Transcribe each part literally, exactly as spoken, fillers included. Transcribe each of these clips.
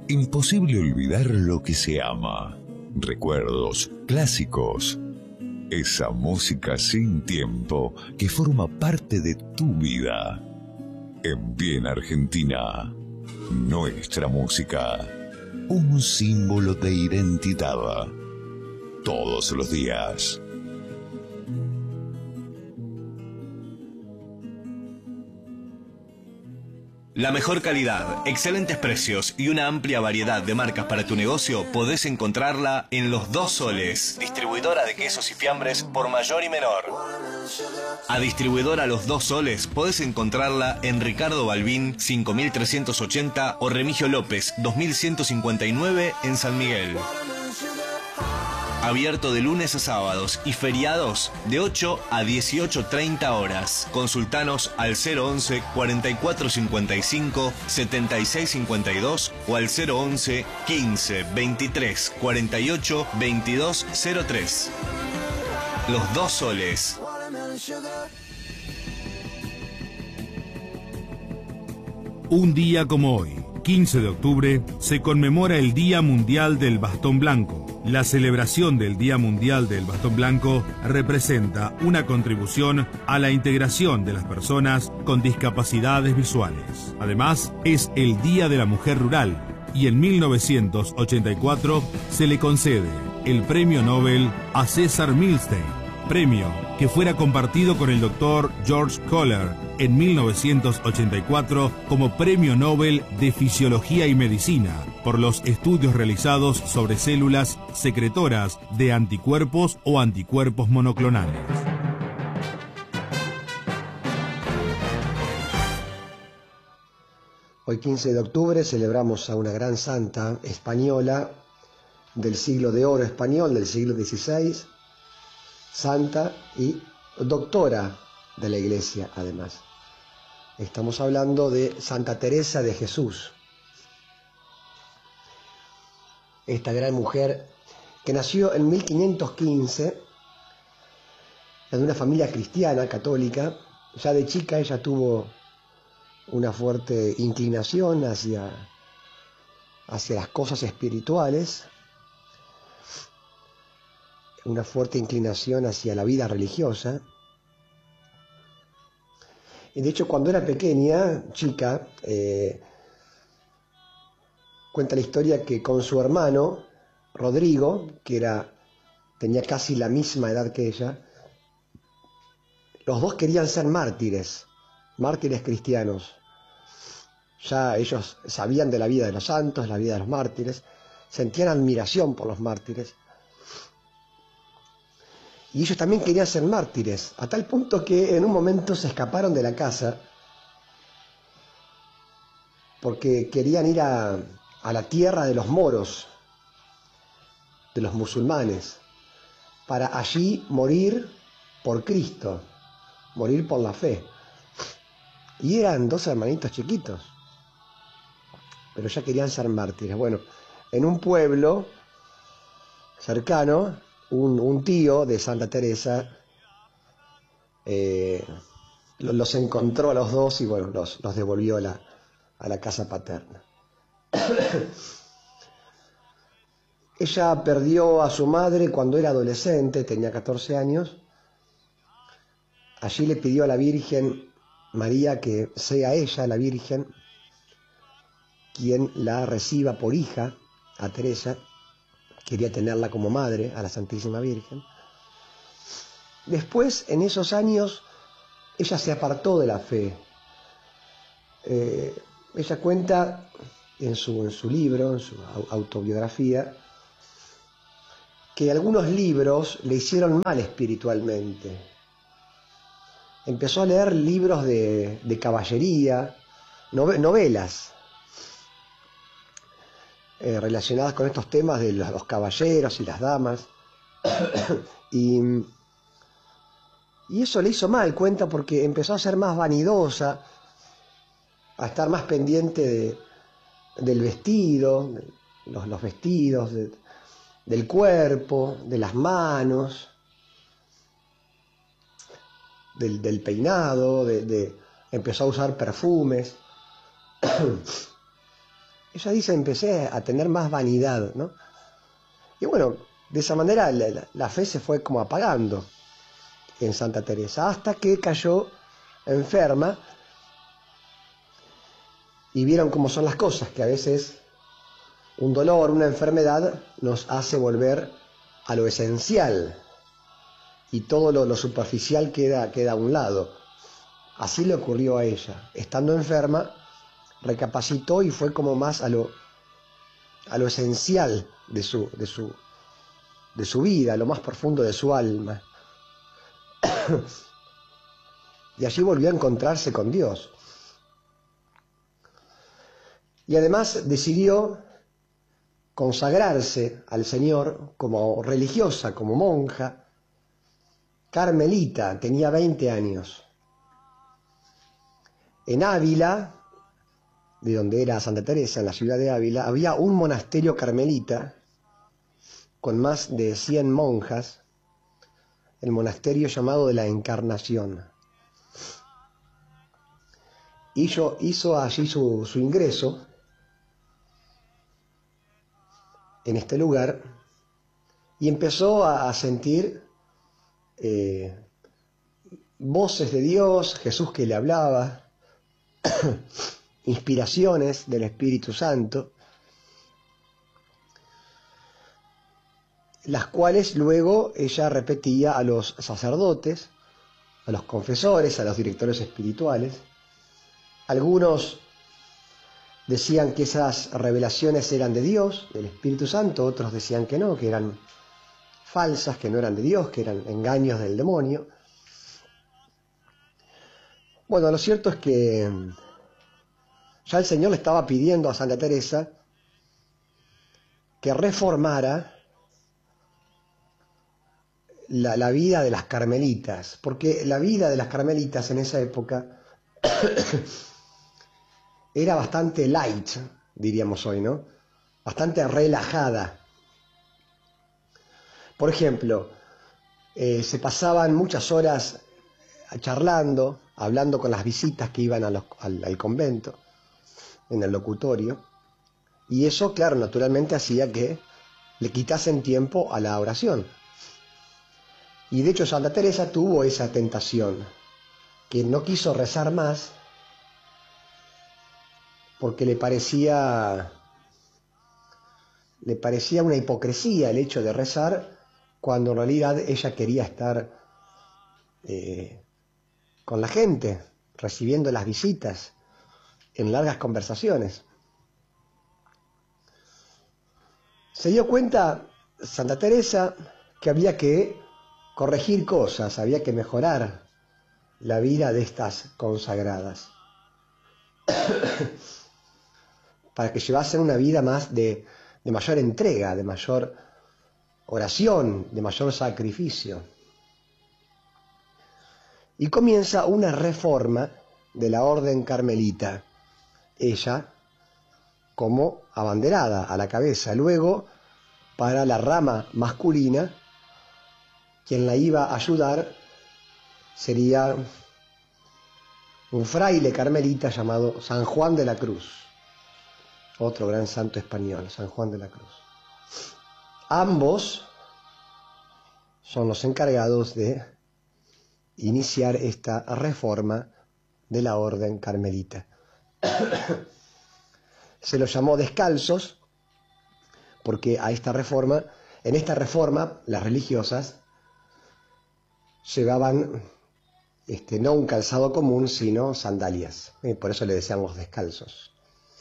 Imposible olvidar lo que se ama. Recuerdos clásicos. Esa música sin tiempo que forma parte de tu vida. En Bien Argentina, nuestra música, un símbolo de identidad. Todos los días. La mejor calidad, excelentes precios y una amplia variedad de marcas para tu negocio podés encontrarla en Los Dos Soles, distribuidora de quesos y fiambres por mayor y menor. A distribuidora Los Dos Soles podés encontrarla en Ricardo Balbín cinco mil trescientos ochenta o Remigio López dos mil ciento cincuenta y nueve en San Miguel. Abierto de lunes a sábados y feriados de ocho a dieciocho treinta horas. Consultanos al cero once, cuarenta y cuatro cincuenta y cinco, setenta y seis cincuenta y dos o al cero once, quince, veintitrés, cuarenta y ocho, veintidós cero tres. Los Dos Soles. Un día como hoy, quince de octubre, se conmemora el Día Mundial del Bastón Blanco. La celebración del Día Mundial del Bastón Blanco representa una contribución a la integración de las personas con discapacidades visuales. Además, es el Día de la Mujer Rural y en mil novecientos ochenta y cuatro se le concede el Premio Nobel a César Milstein, premio que fuera compartido con el doctor George Kohler en mil novecientos ochenta y cuatro como Premio Nobel de Fisiología y Medicina por los estudios realizados sobre células secretoras de anticuerpos o anticuerpos monoclonales. Hoy quince de octubre celebramos a una gran santa española del siglo de oro español, del siglo dieciséis, santa y doctora de la Iglesia, además. Estamos hablando de Santa Teresa de Jesús. Esta gran mujer que nació en mil quinientos quince en una familia cristiana, católica. Ya de chica ella tuvo una fuerte inclinación hacia, hacia las cosas espirituales, una fuerte inclinación hacia la vida religiosa. Y de hecho, cuando era pequeña, chica, eh, cuenta la historia que con su hermano, Rodrigo, que era, tenía casi la misma edad que ella, los dos querían ser mártires, mártires cristianos. Ya ellos sabían de la vida de los santos, la vida de los mártires, sentían admiración por los mártires. Y ellos también querían ser mártires, a tal punto que en un momento se escaparon de la casa porque querían ir a, a la tierra de los moros, de los musulmanes, para allí morir por Cristo, morir por la fe. Y eran dos hermanitos chiquitos, pero ya querían ser mártires. Bueno, en un pueblo cercano, Un, un tío de Santa Teresa eh, los encontró a los dos y bueno, los, los devolvió a la, a la casa paterna. Ella perdió a su madre cuando era adolescente, tenía catorce años. Allí le pidió a la Virgen María que sea ella, la Virgen, quien la reciba por hija a Teresa. Quería tenerla como madre a la Santísima Virgen. Después, en esos años, ella se apartó de la fe. Eh, ella cuenta en su, en su libro, en su autobiografía, que algunos libros le hicieron mal espiritualmente. Empezó a leer libros de, de caballería, novelas, Eh, relacionadas con estos temas de los, los caballeros y las damas. y, y eso le hizo mal, cuenta, porque empezó a ser más vanidosa, a estar más pendiente de, del vestido, de los, los vestidos, de, del cuerpo, de las manos, del, del peinado, de, de, empezó a usar perfumes. ella dice, empecé a tener más vanidad, ¿no? Y bueno, de esa manera la, la, la fe se fue como apagando en Santa Teresa, hasta que cayó enferma, y vieron cómo son las cosas, que a veces un dolor, una enfermedad nos hace volver a lo esencial, y todo lo, lo superficial queda, queda a un lado. Así le ocurrió a ella. Estando enferma, recapacitó y fue como más a lo, a lo esencial de su, de, su, de su vida, a lo más profundo de su alma. Y allí volvió a encontrarse con Dios. Y además decidió consagrarse al Señor como religiosa, como monja, carmelita, tenía veinte años. En Ávila, de donde era Santa Teresa, en la ciudad de Ávila, había un monasterio carmelita con más de cien monjas, el monasterio llamado de la Encarnación. Hizo, hizo allí su, su ingreso en este lugar y empezó a, a sentir eh, voces de Dios, Jesús que le hablaba, inspiraciones del Espíritu Santo, las cuales luego ella repetía a los sacerdotes, a los confesores, a los directores espirituales. Algunos decían que esas revelaciones eran de Dios, del Espíritu Santo, otros decían que no, que eran falsas, que no eran de Dios, que eran engaños del demonio. Bueno, lo cierto es que ya el Señor le estaba pidiendo a Santa Teresa que reformara la, la vida de las carmelitas, porque la vida de las carmelitas en esa época era bastante light, diríamos hoy, ¿no? Bastante relajada. Por ejemplo, eh, se pasaban muchas horas charlando, hablando con las visitas que iban a los, al, al convento, en el locutorio, y eso, claro, naturalmente hacía que le quitasen tiempo a la oración. Y de hecho Santa Teresa tuvo esa tentación, que no quiso rezar más porque le parecía, le parecía una hipocresía el hecho de rezar, cuando en realidad ella quería estar eh, con la gente, recibiendo las visitas, en largas conversaciones. Se dio cuenta Santa Teresa que había que corregir cosas, había que mejorar la vida de estas consagradas para que llevasen una vida más de, de mayor entrega, de mayor oración, de mayor sacrificio. Y comienza una reforma de la orden carmelita, ella como abanderada a la cabeza. Luego, para la rama masculina, quien la iba a ayudar sería un fraile carmelita llamado San Juan de la Cruz, otro gran santo español, San Juan de la Cruz. Ambos son los encargados de iniciar esta reforma de la orden carmelita. Se los llamó descalzos porque a esta reforma, en esta reforma, las religiosas llevaban este, no un calzado común, sino sandalias. Eh, por eso le decíamos descalzos.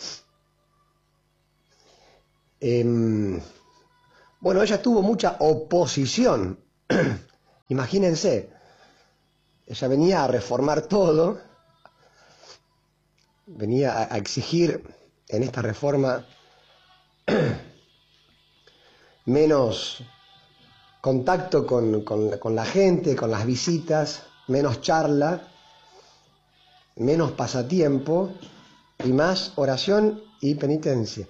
Eh, bueno, ella tuvo mucha oposición. Imagínense, ella venía a reformar todo, venía a, a exigir en esta reforma menos contacto con, con, con la gente, con las visitas, menos charla, menos pasatiempo y más oración y penitencia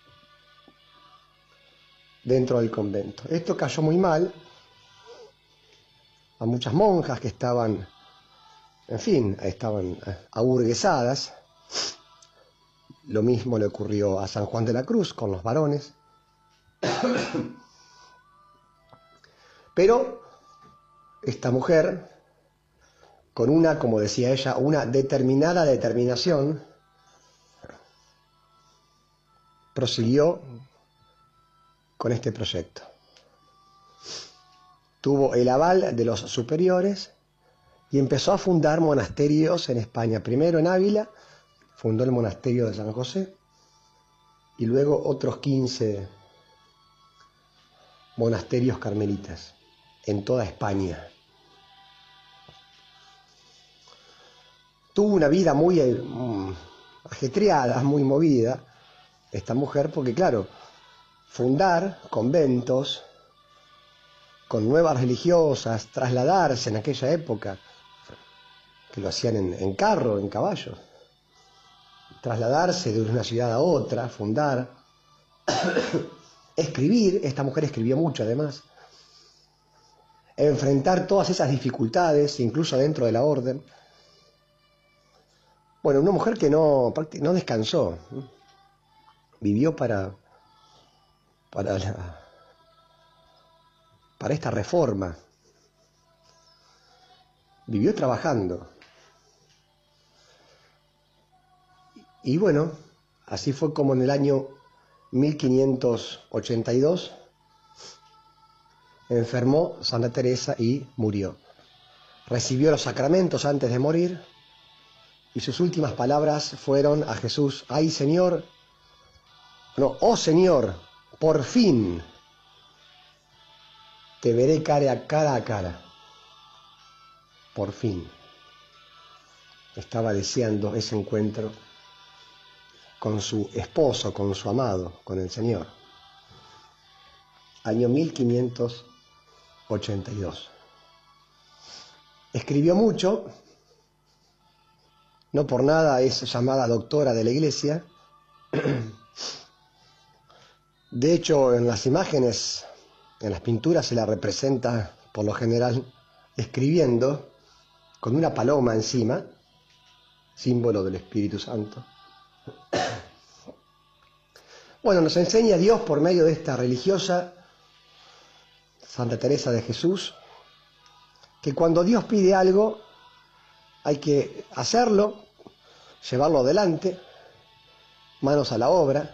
dentro del convento. Esto cayó muy mal a muchas monjas que estaban, en fin, estaban aburguesadas, Lo mismo le ocurrió a San Juan de la Cruz con los varones. Pero esta mujer, con una, como decía ella, una determinada determinación, prosiguió con este proyecto. Tuvo el aval de los superiores y empezó a fundar monasterios en España. Primero en Ávila, fundó el monasterio de San José, y luego otros quince monasterios carmelitas en toda España. Tuvo una vida muy eh, ajetreada, muy movida, esta mujer, porque claro, fundar conventos con nuevas religiosas, trasladarse en aquella época, que lo hacían en, en carro, en caballo, trasladarse de una ciudad a otra, fundar, escribir, esta mujer escribió mucho además, enfrentar todas esas dificultades, incluso dentro de la orden. Bueno, una mujer que no, no descansó, vivió para, para, la, para esta reforma, vivió trabajando. Y bueno, así fue como en el año mil quinientos ochenta y dos enfermó Santa Teresa y murió. Recibió los sacramentos antes de morir y sus últimas palabras fueron a Jesús: ¡ay, Señor! No, ¡oh, Señor! Por fin te veré cara a cara a cara. Por fin. Estaba deseando ese encuentro con su esposo, con su amado, con el Señor. Año mil quinientos ochenta y dos. Escribió mucho, no por nada es llamada doctora de la Iglesia. De hecho, en las imágenes, en las pinturas se la representa, por lo general, escribiendo con una paloma encima, símbolo del Espíritu Santo. Bueno, nos enseña Dios por medio de esta religiosa, Santa Teresa de Jesús, que cuando Dios pide algo hay que hacerlo, llevarlo adelante, manos a la obra.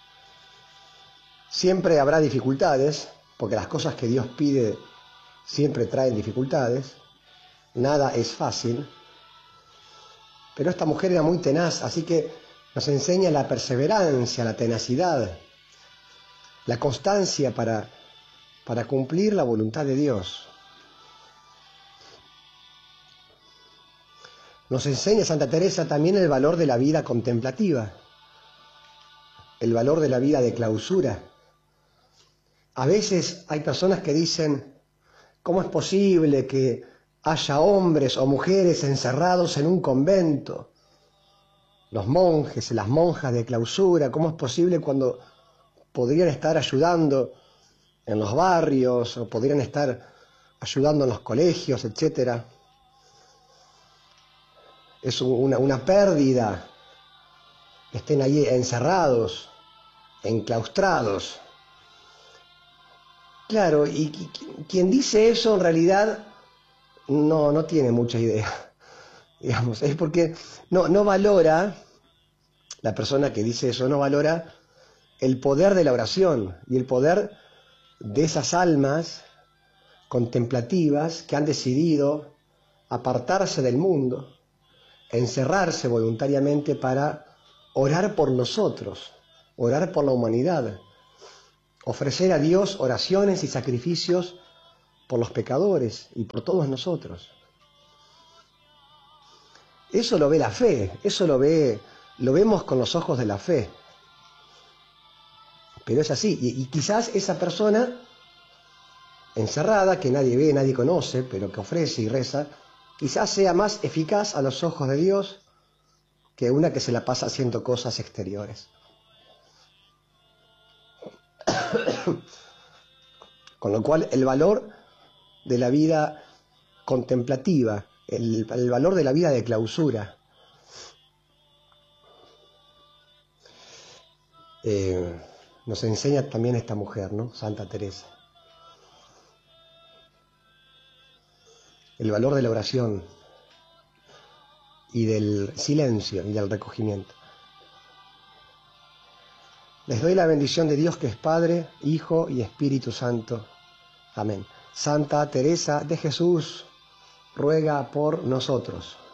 Siempre habrá dificultades, porque las cosas que Dios pide siempre traen dificultades, nada es fácil, pero esta mujer era muy tenaz, así que nos enseña la perseverancia, la tenacidad, la constancia para, para cumplir la voluntad de Dios. Nos enseña Santa Teresa también el valor de la vida contemplativa, el valor de la vida de clausura. A veces hay personas que dicen: ¿cómo es posible que haya hombres o mujeres encerrados en un convento? Los monjes y las monjas de clausura, ¿cómo es posible cuando podrían estar ayudando en los barrios o podrían estar ayudando en los colegios, etcétera? Es una, una pérdida que estén allí encerrados, enclaustrados. Claro, y quien dice eso en realidad no, no tiene mucha idea. Digamos, es porque no, no valora, la persona que dice eso no valora el poder de la oración y el poder de esas almas contemplativas que han decidido apartarse del mundo, encerrarse voluntariamente para orar por nosotros, orar por la humanidad, ofrecer a Dios oraciones y sacrificios por los pecadores y por todos nosotros. Eso lo ve la fe, eso lo ve, lo vemos con los ojos de la fe. Pero es así, y, y quizás esa persona encerrada, que nadie ve, nadie conoce, pero que ofrece y reza, quizás sea más eficaz a los ojos de Dios que una que se la pasa haciendo cosas exteriores. Con lo cual, el valor de la vida contemplativa, el, el valor de la vida de clausura, eh, nos enseña también esta mujer, ¿no? Santa Teresa. El valor de la oración y del silencio y del recogimiento. Les doy la bendición de Dios que es Padre, Hijo y Espíritu Santo. Amén. Santa Teresa de Jesús, ruega por nosotros.